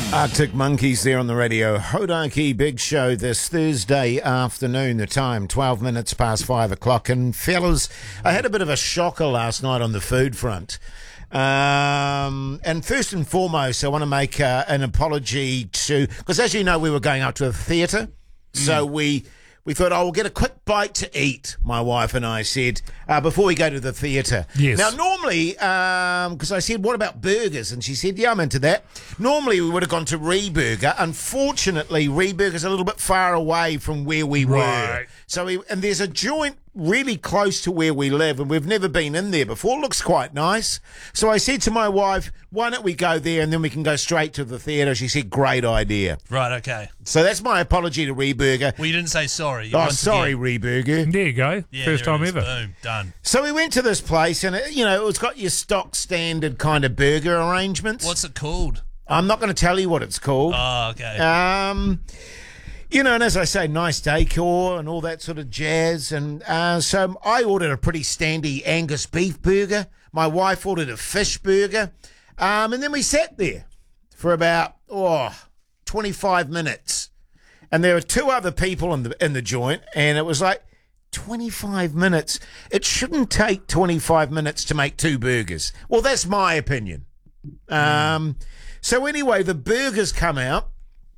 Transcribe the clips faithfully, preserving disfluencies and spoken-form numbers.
Arctic Monkeys there on the radio. Hodaki Big Show this Thursday afternoon. The time, twelve minutes past five o'clock. And fellas, I had a bit of a shocker last night on the food front. Um, and first and foremost, I want to make uh, an apology to, because as you know, we were going out to a theatre. So mm. we... We thought, oh, we'll get a quick bite to eat, my wife and I said, uh, before we go to the theatre. Yes. Now, normally, because um, I said, what about burgers? And she said, yeah, I'm into that. Normally, we would have gone to Reburger. Unfortunately, Reburger's a little bit far away from where we were. Right. So, we, and there's a joint really close to where we live, and we've never been in there before. It looks quite nice. So I said to my wife, why don't we go there and then we can go straight to the theatre? She said, great idea. Right, okay. So that's my apology to Reburger. Well, you didn't say sorry. You Oh, once sorry, again- Reburger. There you go. Yeah, First there it time is. ever. Boom, done. So we went to this place, and it, you know, it's got your stock standard kind of burger arrangements. What's it called? I'm not going to tell you what it's called. Oh, okay. Um, you know, and as I say, nice decor and all that sort of jazz. And uh, so I ordered a pretty standy Angus beef burger. My wife ordered a fish burger. Um, and then we sat there for about, oh, twenty-five minutes. And there were two other people in the in the joint, and it was like, twenty-five minutes? It shouldn't take twenty-five minutes to make two burgers. Well, that's my opinion. Um, so anyway, the burgers come out,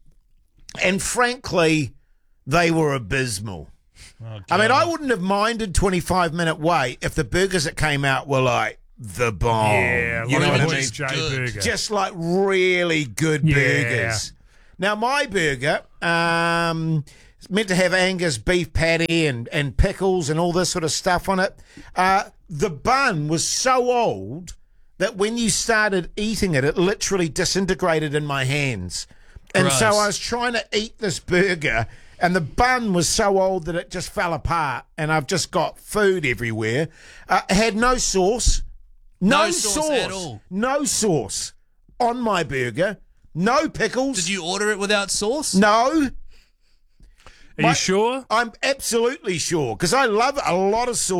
and frankly, they were abysmal. Oh, I mean, God. I wouldn't have minded twenty-five minute wait if the burgers that came out were like the bomb. Yeah, you like know what I a mean? Boys J Good. burger. Just like really good Yeah. burgers. Now, my burger, um, is meant to have Angus beef patty and, and pickles and all this sort of stuff on it. Uh, the bun was so old that when you started eating it, it literally disintegrated in my hands. And so Gross. I was trying to eat this burger, and the bun was so old that it just fell apart, and I've just got food everywhere. Uh, it had no sauce. No, No sauce at all. No sauce on my burger. No pickles. Did you order it without sauce? No. Are My- you sure? I'm absolutely sure, because I love a lot of sauce.